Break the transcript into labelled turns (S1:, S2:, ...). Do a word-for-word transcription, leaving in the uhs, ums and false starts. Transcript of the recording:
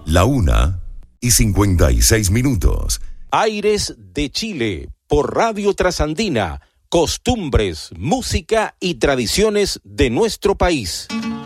S1: La una y cincuenta y seis minutos.
S2: Aires de Chile, por Radio Trasandina, costumbres, música y tradiciones de nuestro país.